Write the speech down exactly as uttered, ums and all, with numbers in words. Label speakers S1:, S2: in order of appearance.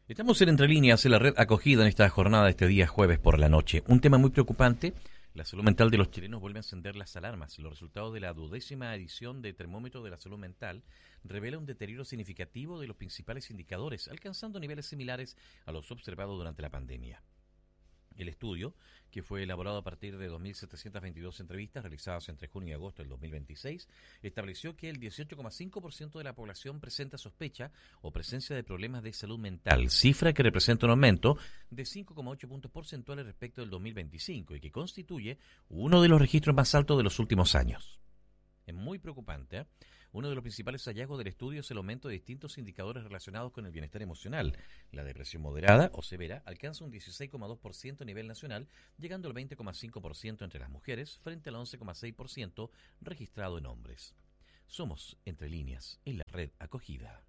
S1: Estamos en Entre Líneas, en la red acogida en esta jornada de este día jueves por la noche. Un tema muy preocupante, la salud mental de los chilenos vuelve a encender las alarmas. Los resultados de la duodécima edición de Termómetro de la Salud Mental revela un deterioro significativo de los principales indicadores, alcanzando niveles similares a los observados durante la pandemia. El estudio, que fue elaborado a partir de dos mil setecientas veintidós entrevistas realizadas entre junio y agosto del dos mil veintiséis, estableció que el dieciocho coma cinco por ciento de la población presenta sospecha o presencia de problemas de salud mental, cifra que representa un aumento de cinco coma ocho puntos porcentuales respecto del dos mil veinticinco y que constituye uno de los registros más altos de los últimos años. Es muy preocupante, ¿eh? Uno de los principales hallazgos del estudio es el aumento de distintos indicadores relacionados con el bienestar emocional. La depresión moderada o severa alcanza un dieciséis coma dos por ciento a nivel nacional, llegando al veinte coma cinco por ciento entre las mujeres, frente al once coma seis por ciento registrado en hombres. Somos Entre Líneas, en la red acogida.